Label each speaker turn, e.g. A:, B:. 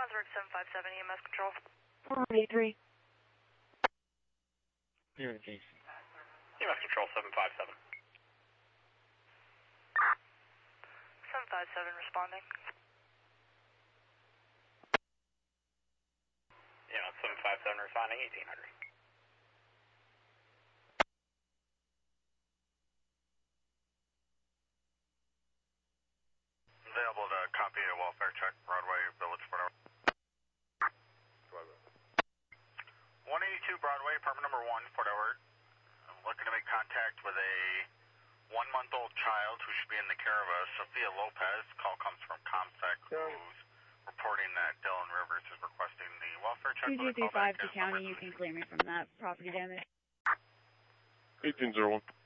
A: Oswald 757 EMS control.
B: 183.
C: Here, Jason.
D: EMS control 757.
A: 757 responding.
D: EMS 757 responding 1800.
E: Available to copy a welfare check, Broadway, Village, whatever. 182 Broadway, apartment number 1, Fort Edward. I'm looking to make contact with a 1-month-old child who should be in the care of a Sophia Lopez. Call comes from ComSec, who's reporting that Dylan Rivers is requesting the welfare check.
B: 2235 to county, you can clear me from that property damage.
C: 1801.